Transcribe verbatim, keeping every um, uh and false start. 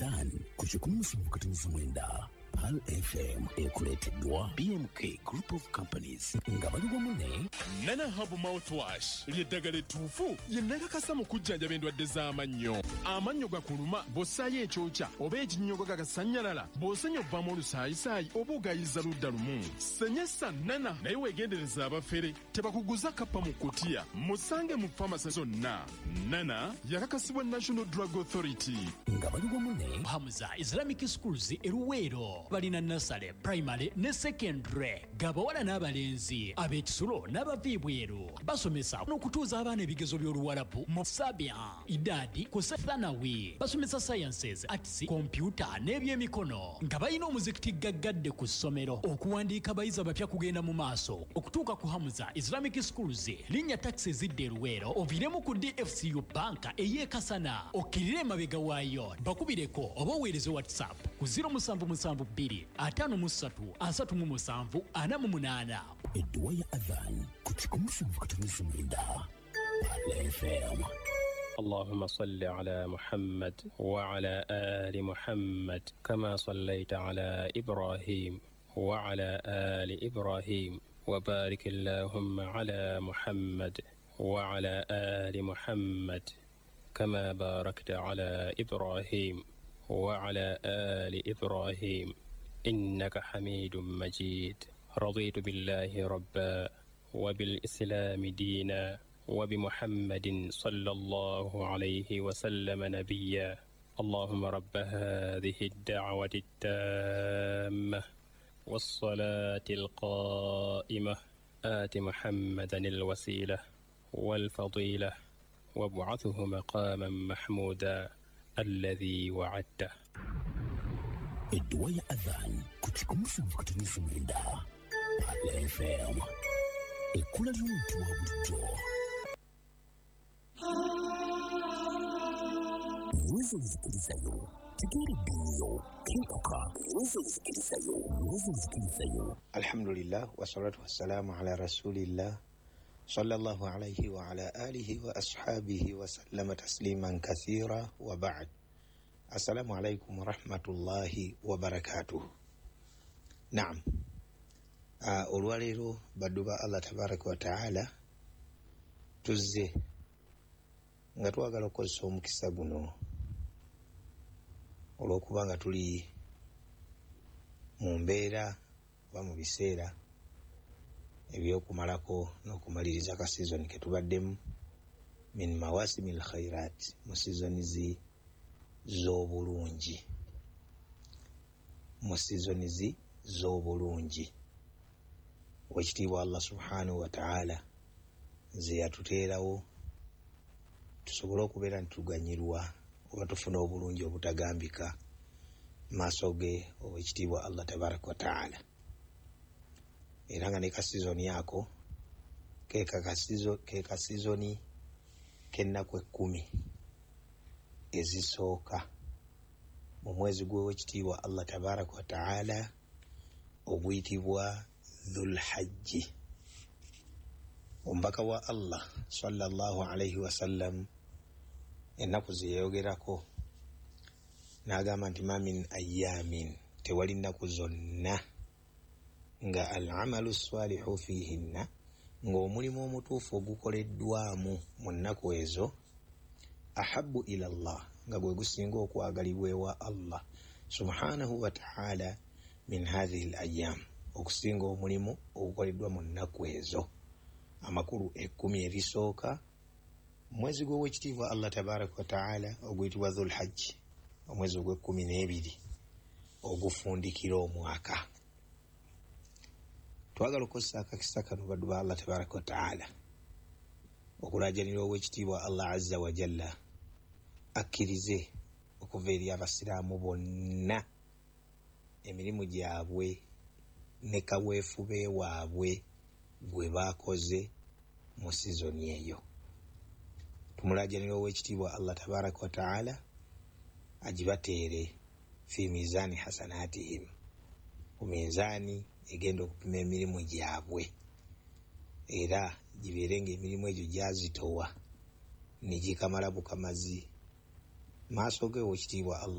Adhan ku kikumi mu kikumi mwenda Pal F M ekuleeteddwa B M K Group of Companies nga bali wamu ne Nana Hub Mouthwash ly'eddagala ettuufu lye nnakakasa mu kujjanjaba endwadde z'amannyo. Amannyo gakuluma bw'ossaayo ekyokya oba ekinnyogo gagasannyalala bw'osenya obbamu olusaayisaayi oba ogayiza ludda lumu. Senyesa Nana naye weegendereza abafere tebakuguza kappa mu kutiya. Musange mu famasi zonna. Nana yakakasibwa National Drug Authority. nga bali wamu ne Hamza Islamic Schools eruweero balina nasale primary ne secondary gabawala n'abalenzi ab'ekisulo n'abaviibweru basomesa n'okutuuza abaana ebigezo by'oluwalabu mu sabia idadi ku sethanawi basomesa sciences arts computer n'ebyemikono nga balina omuzikiti gaggadde ku ssomero okuwandiika abayizi abapya kugenda mu maaso okutuuka ku Hamza Islamic Schools linnya taxi zidde eruweero oviiremu ku D F C U banka ey'ekasana okkirire emabega waayo bakubireko oba oweereze whatsapp ku zero seven seven two five three asatu mu musanvu ana mu munaana. edduwa ya Adhan ku kikumi mu kikumi mwenda Pal F M. اللهم صل على محمد وعلى آل محمد كما صليت على إبراهيم وعلى آل إبراهيم وبارك اللهم على محمد وعلى آل محمد كما باركت على إبراهيم وعلى آل إبراهيم إنك حميد مجيد. رضيت بالله ربا وبالإسلام دينا وبمحمد صلى الله عليه وسلم نبيا. اللهم رب هذه الدعوة التامة والصلاة القائمة آت محمدا الوسيلة والفضيلة وابعثه مقاما محمودا الذي وعدته. edduwa ya Adhan ku kikumi mu kikumi mwenda Pal F M. ekkula ly'omuntu wa bulijjo. Ebibuuzo bizikirizayo tegeeredde nnyo kenkuka ebibuuzo bizikirizayo ebibuuzo bizikirizayo. Alhamdulillah wassalatu wassalamu ala rasulillah sallallahu alayhi wa ala alihi wa ashabihi wa sallama tasliman kathira wa ba'd. Assalamu alaikum wa rahmatullahi wa barakatuh. Naam. Uh, olwaleero baddu ba Allah tabaraka wa ta'ala tuzze nga twagala okukozesa omukisa guno olw'okuba nga tuli mu mbeera oba mu biseera eby'okumalako n'okumaliriza ka season ke tubaddemu min mawasimil khairat, mu seasonizi z'obulungi mu seasonizi z'obulungi wekitiibwa Allah subhanahu wa ta'ala ze yatuteerawo tusobole okubeera ntituganyirwa oba tufuna obulungi obutagambika maaso ge owekitiibwa Allah tabaraka wa ta'ala. Era nga ne ka seasoni ako ke ka seasoni k'ennaku ekkumi ezisooka mu mwezi gw'owekitiibwa Allah tabaraka wa ta'ala oguyitibwa Dhul Hajji. Omubaka wa Allah sallallahu alayhi wa sallam ennaku ze yayogerako n'agamba nti ma min ayyamin, tewali nnaku zonna nga al-amalu salihu fihinna, ng'omulimu omutuufu ogukoleddwamu mu nnaku ezo ahabbu ila Allah, nga gwe gusinga okwagalibwa ewa Allah subhanahu wa ta'ala min hadhihi al-ayyam, okusinga omulimu ogukoleddwa mu nnaku ezo amakulu ekkumi ebisooka mwezi gw'owekitiibwa Allah tabaraka wa ta'ala oguyitibwa Dhul Hajji, omwezi ogw'ekkumi n'ebiri ogufundikira omwaka. Twagala okukozesa akakisa kano baddu ba Allah tabaraka wa ta'ala okulaajanira owekitiibwa Allah azza wa jalla akkirize okuva eri abasiraamu bonna emirimu gyabwe ne kaweefube waabwe gwe baakoze mu sizoni eyo. Tumulaajanira owekitiibwa Allah tabaraka wa ta'ala agibateere fi mizaani hasanatihim, ku mizaani egenda okupima emirimu gyabwe, era gibeere ng'emirimu egyo gyazitowa ne gikamala bukamazi maaso ge owekitiibwa Allah